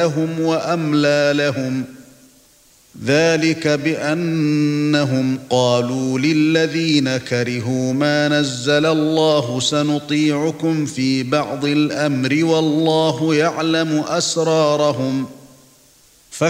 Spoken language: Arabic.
لهم وأملى لهم ذلك بأنهم قالوا للذين كرهوا ما نزل الله سنطيعكم في بعض الأمر والله يعلم أسرارهم